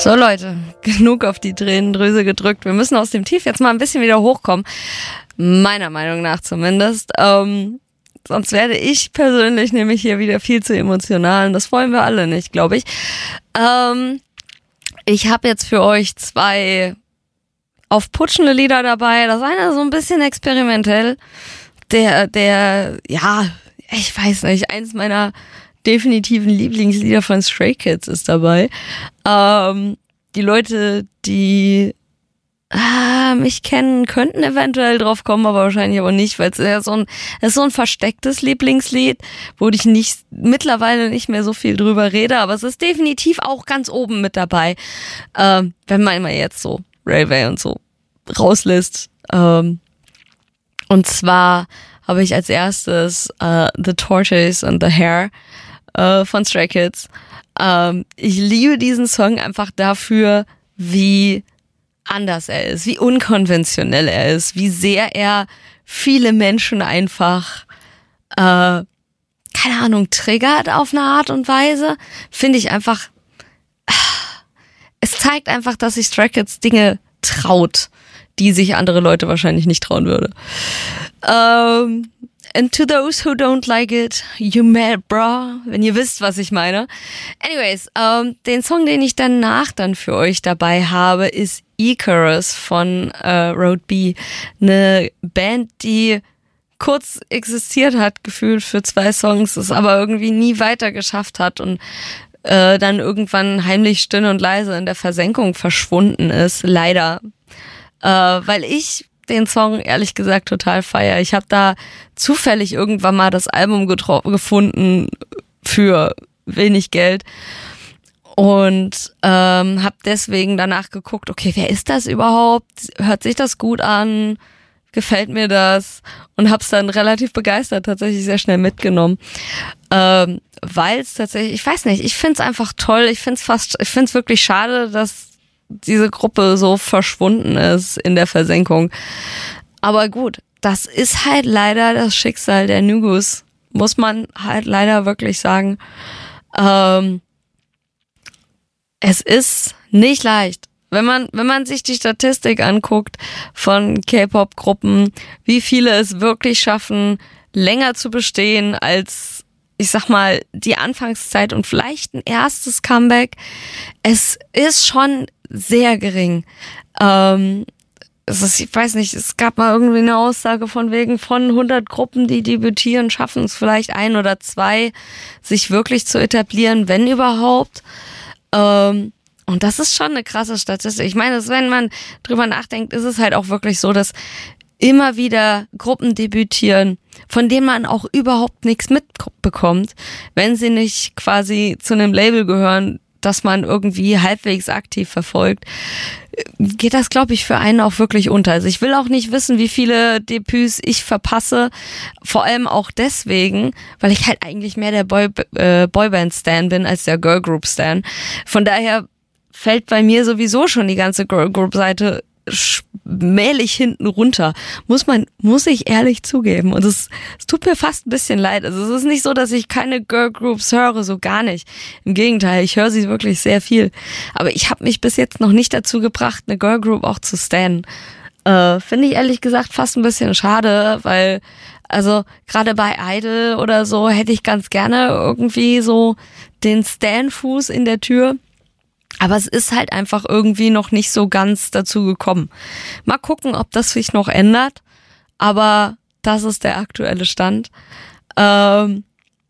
So Leute, genug auf die Tränendrüse gedrückt. Wir müssen aus dem Tief jetzt mal ein bisschen wieder hochkommen. Meiner Meinung nach zumindest. Sonst werde ich persönlich nämlich hier wieder viel zu emotional und das wollen wir alle nicht, glaube ich. Ich habe jetzt für euch 2 aufputschende Lieder dabei. Das eine so ein bisschen experimentell. Der, ja, ich weiß nicht, eins meiner definitiven Lieblingslieder von Stray Kids ist dabei. Die Leute, die mich kennen, könnten eventuell drauf kommen, aber wahrscheinlich aber nicht, weil es ist so ein verstecktes Lieblingslied, wo ich mittlerweile nicht mehr so viel drüber rede, aber es ist definitiv auch ganz oben mit dabei, wenn man immer jetzt so Railway und so rauslässt. Und zwar habe ich als erstes The Tortoise and the Hare von Stray Kids. Ich liebe diesen Song einfach dafür, wie anders er ist, wie unkonventionell er ist, wie sehr er viele Menschen einfach, keine Ahnung, triggert auf eine Art und Weise. Finde ich einfach, es zeigt einfach, dass sich Stray Kids Dinge traut, die sich andere Leute wahrscheinlich nicht trauen würde. And to those who don't like it, you mad, bra, wenn ihr wisst, was ich meine. Anyways, den Song, den ich danach dann für euch dabei habe, ist Icarus von Road B. Eine Band, die kurz existiert hat, gefühlt für 2 Songs, es aber irgendwie nie weiter geschafft hat und dann irgendwann heimlich still und leise in der Versenkung verschwunden ist, leider. Weil ich den Song ehrlich gesagt total feier. Ich habe da zufällig irgendwann mal das Album gefunden für wenig Geld und habe deswegen danach geguckt, okay, wer ist das überhaupt? Hört sich das gut an? Gefällt mir das? Und hab's dann relativ begeistert tatsächlich sehr schnell mitgenommen. Weil es tatsächlich, ich weiß nicht, ich find's einfach toll. Ich find's wirklich schade, dass diese Gruppe so verschwunden ist in der Versenkung. Aber gut, das ist halt leider das Schicksal der Nugus, muss man halt leider wirklich sagen. Es ist nicht leicht. Wenn man sich die Statistik anguckt von K-Pop-Gruppen, wie viele es wirklich schaffen, länger zu bestehen als, ich sag mal, die Anfangszeit und vielleicht ein erstes Comeback, es ist schon sehr gering. Ich weiß nicht, es gab mal irgendwie eine Aussage von 100 Gruppen, die debütieren, schaffen es vielleicht 1 oder 2, sich wirklich zu etablieren, wenn überhaupt. Und das ist schon eine krasse Statistik. Ich meine, wenn man drüber nachdenkt, ist es halt auch wirklich so, dass immer wieder Gruppen debütieren, von denen man auch überhaupt nichts mitbekommt, wenn sie nicht quasi zu einem Label gehören, das man irgendwie halbwegs aktiv verfolgt, geht das, glaube ich, für einen auch wirklich unter. Also ich will auch nicht wissen, wie viele Debüts ich verpasse, vor allem auch deswegen, weil ich halt eigentlich mehr der Boyband-Stan bin als der Girlgroup-Stan. Von daher fällt bei mir sowieso schon die ganze Girlgroup-Seite mählich hinten runter. Muss ich ehrlich zugeben. Und es tut mir fast ein bisschen leid. Also es ist nicht so, dass ich keine Girlgroups höre, so gar nicht. Im Gegenteil, ich höre sie wirklich sehr viel. Aber ich habe mich bis jetzt noch nicht dazu gebracht, eine Girlgroup auch zu stannen. Finde ich ehrlich gesagt fast ein bisschen schade, weil also gerade bei Idol oder so hätte ich ganz gerne irgendwie so den Stan-Fuß in der Tür. Aber es ist halt einfach irgendwie noch nicht so ganz dazu gekommen. Mal gucken, ob das sich noch ändert. Aber das ist der aktuelle Stand. Und